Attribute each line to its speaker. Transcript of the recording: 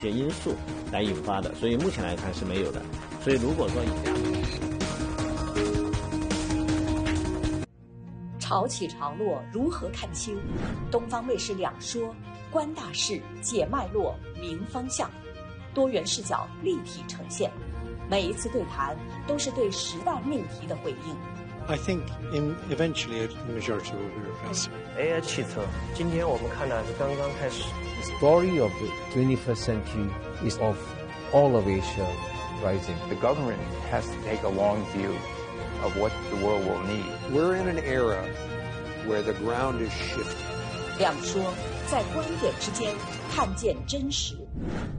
Speaker 1: 些因素来引发的，所以目前来看是没有的。所以如果说以这样的
Speaker 2: 潮起潮落如何看清？东方卫视两说，观大事，解脉络，明方向，多元视角立体呈现。每一次对谈都是对时代命题的回应。
Speaker 3: I think eventually the majority will be replaced.
Speaker 4: AI 汽车，今天我们看的是刚刚开始。
Speaker 5: The story of the 21st century is of all of Asia rising.
Speaker 6: The government has to take a long view of what the world will need.
Speaker 7: We're in an era where the ground is shifting.
Speaker 2: 两说，在观点之间看见真实。